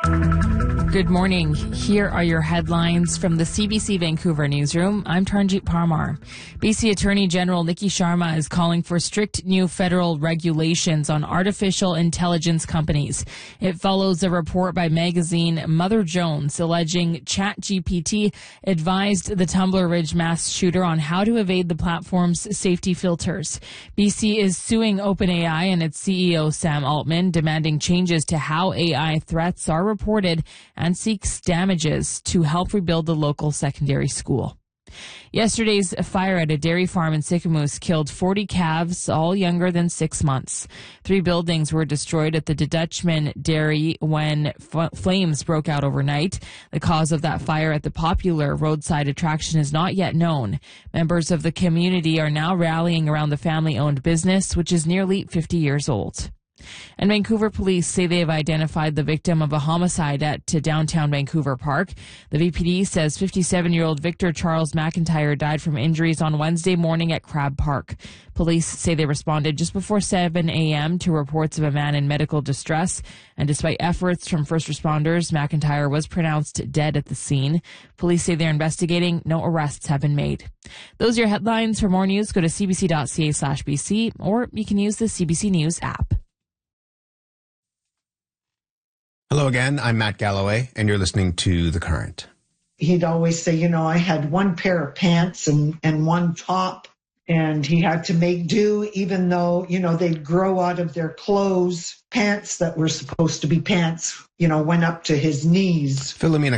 Good morning. Here are your headlines from the CBC Vancouver newsroom. I'm Tarnjeet Parmar. BC Attorney General Nikki Sharma is calling for strict new federal regulations on artificial intelligence companies. It follows a report by magazine Mother Jones alleging ChatGPT advised the Tumbler Ridge mass shooter on how to evade the platform's safety filters. BC is suing OpenAI and its CEO Sam Altman, demanding changes to how AI threats are reported and seeks damages to help rebuild the local secondary school. Yesterday's fire at a dairy farm in Sicamous killed 40 calves, all younger than 6 months. 3 buildings were destroyed at the De Dutchman dairy when flames broke out overnight. The cause of that fire at the popular roadside attraction is not yet known. Members of the community are now rallying around the family-owned business, which is nearly 50 years old. And Vancouver police say they have identified the victim of a homicide at downtown Vancouver Park. The VPD says 57-year-old Victor Charles McIntyre died from injuries on Wednesday morning at Crab Park. Police say they responded just before 7 a.m. to reports of a man in medical distress. And despite efforts from first responders, McIntyre was pronounced dead at the scene. Police say they're investigating. No arrests have been made. Those are your headlines. For more news, go to cbc.ca/BC, or you can use the CBC News app. Hello again, I'm Matt Galloway, and you're listening to The Current. He'd always say, I had one pair of pants and one top, and he had to make do, even though, they'd grow out of their clothes. Pants that were supposed to be pants, went up to his knees. Philomena